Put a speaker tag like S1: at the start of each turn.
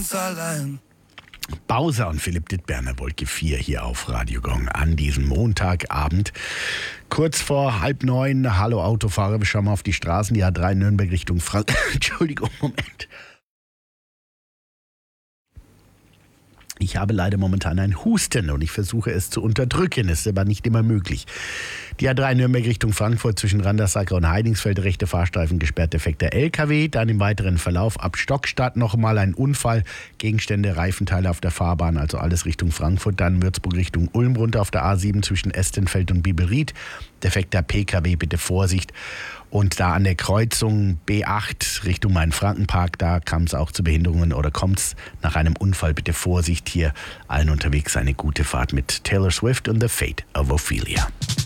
S1: ganz allein.
S2: Bowser und Philipp Dittberner, Wolke 4 hier auf Radio Gong an diesem Montagabend. Kurz vor 8:30. Hallo Autofahrer, wir schauen mal auf die Straßen. Die A3 Nürnberg Richtung Frankfurt. Entschuldigung, Moment. Ich habe leider momentan einen Husten und ich versuche es zu unterdrücken, ist aber nicht immer möglich. Die A3 Nürnberg Richtung Frankfurt zwischen Randersacker und Heidingsfeld, rechte Fahrstreifen gesperrt, defekter LKW. Dann im weiteren Verlauf ab Stockstadt nochmal ein Unfall, Gegenstände, Reifenteile auf der Fahrbahn, also alles Richtung Frankfurt. Dann Würzburg Richtung Ulm runter auf der A7 zwischen Estenfeld und Biberried. Defekter PKW, bitte Vorsicht. Und da an der Kreuzung B8 Richtung Main-Franken-Park, da kam es auch zu Behinderungen oder kommt es nach einem Unfall. Bitte Vorsicht hier. Allen unterwegs eine gute Fahrt mit Taylor Swift und The Fate of Ophelia.